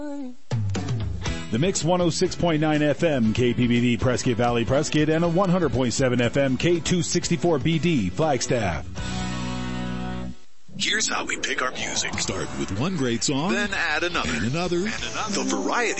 The Mix 106.9 FM, KPBD, Prescott Valley, Prescott, and a 100.7 FM, K264BD, Flagstaff. Here's how we pick our music. Start with one great song, then add another. And another. The variety